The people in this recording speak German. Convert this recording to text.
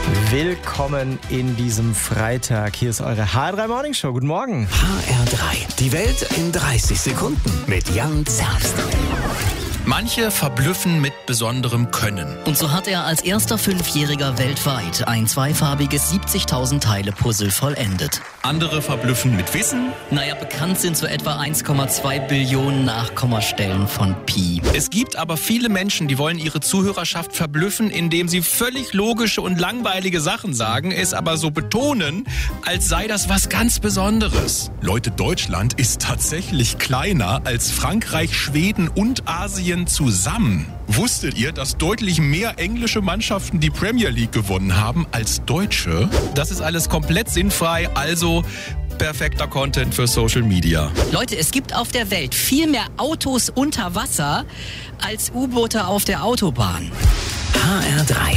Willkommen in diesem Freitag. Hier ist eure HR3 Morning Show. Guten Morgen. HR3. Die Welt in 30 Sekunden mit Jan Zerbst. Manche verblüffen mit besonderem Können. Und so hat er als erster Fünfjähriger weltweit ein zweifarbiges 70.000 Teile Puzzle vollendet. Andere verblüffen mit Wissen. Naja, bekannt sind so etwa 1,2 Billionen Nachkommastellen von Pi. Es gibt aber viele Menschen, die wollen ihre Zuhörerschaft verblüffen, indem sie völlig logische und langweilige Sachen sagen, es aber so betonen, als sei das was ganz Besonderes. Leute, Deutschland ist tatsächlich kleiner als Frankreich, Schweden und Asien zusammen. Wusstet ihr, dass deutlich mehr englische Mannschaften die Premier League gewonnen haben als deutsche? Das ist alles komplett sinnfrei, also perfekter Content für Social Media. Leute, es gibt auf der Welt viel mehr Autos unter Wasser als U-Boote auf der Autobahn. HR3.